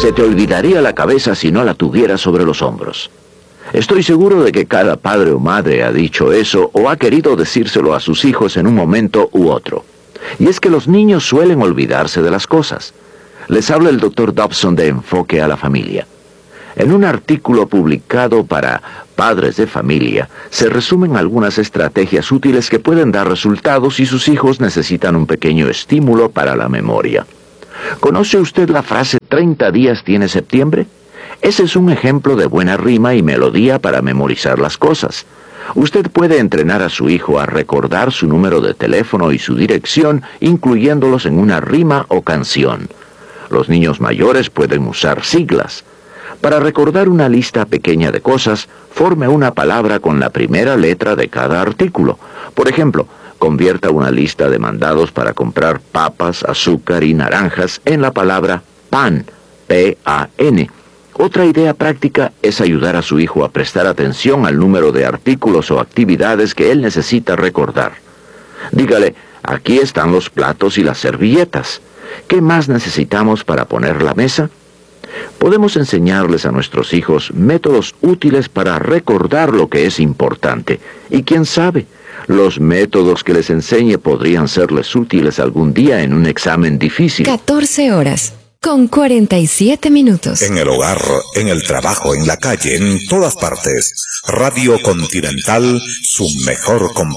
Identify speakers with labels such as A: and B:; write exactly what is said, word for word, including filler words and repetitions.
A: Se te olvidaría la cabeza si no la tuvieras sobre los hombros. Estoy seguro de que cada padre o madre ha dicho eso o ha querido decírselo a sus hijos en un momento u otro. Y es que los niños suelen olvidarse de las cosas. Les habla el doctor Dobson de Enfoque a la Familia. En un artículo publicado para Padres de Familia, se resumen algunas estrategias útiles que pueden dar resultados si sus hijos necesitan un pequeño estímulo para la memoria. ¿Conoce usted la frase treinta días tiene septiembre? Ese es un ejemplo de buena rima y melodía para memorizar las cosas. Usted puede entrenar a su hijo a recordar su número de teléfono y su dirección, incluyéndolos en una rima o canción. Los niños mayores pueden usar siglas. Para recordar una lista pequeña de cosas, forme una palabra con la primera letra de cada artículo. Por ejemplo, convierta una lista de mandados para comprar papas, azúcar y naranjas en la palabra pan, P A N. Otra idea práctica es ayudar a su hijo a prestar atención al número de artículos o actividades que él necesita recordar. Dígale, aquí están los platos y las servilletas. ¿Qué más necesitamos para poner la mesa? Podemos enseñarles a nuestros hijos métodos útiles para recordar lo que es importante. Y quién sabe, los métodos que les enseñe podrían serles útiles algún día en un examen difícil.
B: catorce horas, con cuarenta y siete minutos.
C: En el hogar, en el trabajo, en la calle, en todas partes. Radio Continental, su mejor compañía.